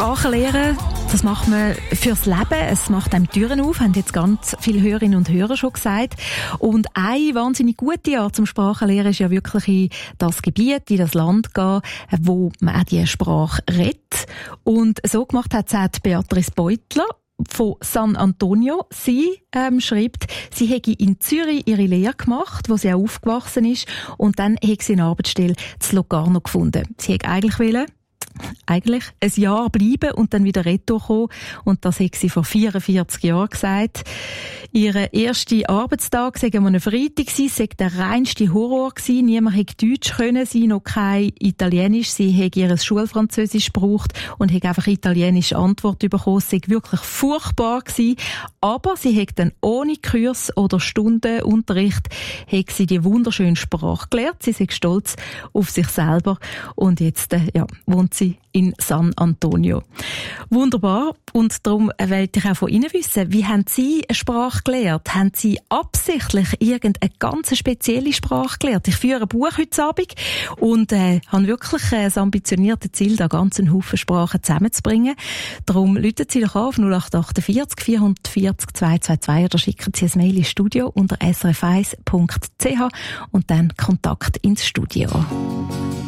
Sprachenlehre, das macht man fürs Leben. Es macht einem Türen auf, haben jetzt ganz viele Hörerinnen und Hörer schon gesagt. Und eine wahnsinnig gute Art zum Sprachenlehren ist ja wirklich in das Gebiet, in das Land gehen, wo man auch die Sprache redet. Und so gemacht hat es auch Beatrice Beutler von San Antonio. Sie schreibt, sie hätte in Zürich ihre Lehre gemacht, wo sie auch aufgewachsen ist, und dann hätte sie eine Arbeitsstelle in Locarno gefunden. Sie hätte eigentlich ein Jahr bleiben und dann wieder retour kommen. Und das hat sie vor 44 Jahren gesagt. Ihr erster Arbeitstag sei am Freitag gewesen, sei der reinste Horror gewesen. Niemand hätte Deutsch können, sie noch kein Italienisch. Sie hätte ihr Schulfranzösisch gebraucht und hätte einfach italienische Antwort bekommen. Es sei wirklich furchtbar gewesen. Aber sie hätte dann ohne Kurs oder Stundenunterricht hätte sie die wunderschöne Sprache gelernt. Sie sei stolz auf sich selber. Und jetzt, wohnt sie in San Antonio. Wunderbar. Und darum wollte ich auch von Ihnen wissen, wie haben Sie eine Sprache gelernt? Haben Sie absichtlich irgendeine ganz spezielle Sprache gelernt? Ich führe ein Buch heute Abend und habe wirklich das ambitionierte Ziel, da ganz einen Haufen Sprachen zusammenzubringen. Darum rufen Sie doch an auf 0848 440 222 oder schicken Sie ein Mail ins Studio unter srf1.ch und dann Kontakt ins Studio.